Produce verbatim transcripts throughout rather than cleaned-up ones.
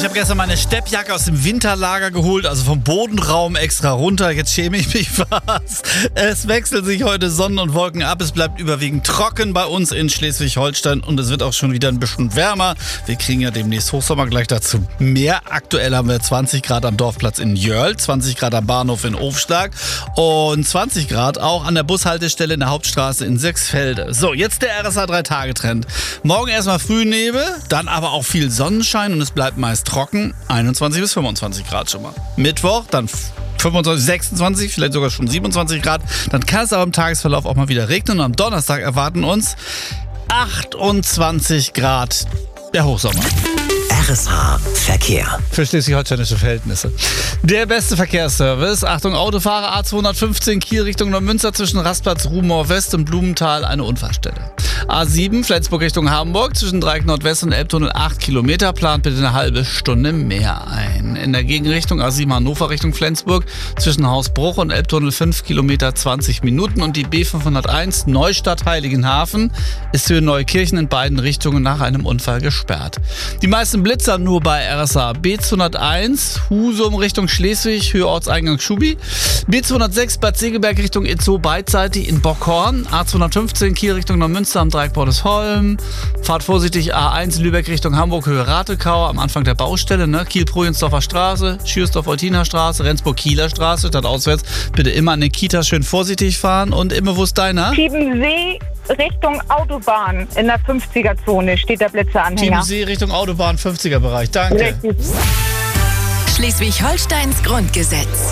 habe gestern meine Steppjacke aus dem Winterlager geholt, also vom Bodenraum extra runter. Jetzt schäme ich mich fast. Es wechseln sich heute Sonnen und Wolken ab. Es bleibt überwiegend trocken bei uns in Schleswig-Holstein und es wird auch schon wieder ein bisschen wärmer. Wir kriegen ja demnächst Hochsommer, gleich dazu mehr. Aktuell haben wir zwanzig Grad am Dorfplatz in Jörl, zwanzig Grad am Bahnhof in Ofschlag und zwanzig Grad auch an der Bushaltestelle in der Hauptstraße in Sechsfelde. So, jetzt der R S A drei Tage Trend. Morgen erstmal Frühnebel, dann aber auch viel Sonnenschein und es bleibt meist trocken. einundzwanzig bis fünfundzwanzig Grad schon mal. Mittwoch dann fünfundzwanzig, sechsundzwanzig, vielleicht sogar schon siebenundzwanzig Grad. Dann kann es aber im Tagesverlauf auch mal wieder regnen und am Donnerstag erwarten uns achtundzwanzig Grad der Hochsommer. R S H Verkehr. Für schleswig-holsteinische Verhältnisse. Der beste Verkehrsservice. Achtung, Autofahrer A zweihundertfünfzehn Kiel Richtung Neumünster zwischen Rastplatz Ruhmoor West und Blumenthal eine Unfallstelle. A sieben Flensburg Richtung Hamburg zwischen Dreieck Nordwest und Elbtunnel acht Kilometer. Plant bitte eine halbe Stunde mehr ein. In der Gegenrichtung A sieben Hannover Richtung Flensburg zwischen Hausbruch und Elbtunnel fünf Kilometer zwanzig Minuten. Und die B fünfhunderteins Neustadt Heiligenhafen ist für Neukirchen in beiden Richtungen nach einem Unfall gesperrt. Die meisten Blitzer nur bei R S A. B zweihunderteins Husum Richtung Schleswig, Höhe Ortseingang Schubi. B zweihundertsechs Bad Segeberg Richtung Itzehoe beidseitig in Bockhorn. A zweihundertfünfzehn Kiel Richtung Neumünster am Dreieck Bordesholm. Fahrt vorsichtig A eins Lübeck Richtung Hamburg, Höhe Ratekau am Anfang der Baustelle. Ne? Kiel-Projensdorfer Straße, Schürsdorf-Eutiner Straße, Rendsburg-Kieler Straße, statt auswärts. Bitte immer an den Kitas schön vorsichtig fahren. Und immer, wo ist deiner? Chiemsee Richtung Autobahn in der fünfziger-Zone steht der Blitzeranhänger. Chiemsee Richtung Autobahn, fünfziger-Bereich. Danke. Richtig. Schleswig-Holsteins Grundgesetz.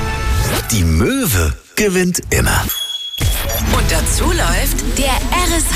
Die Möwe gewinnt immer. Und dazu läuft der R S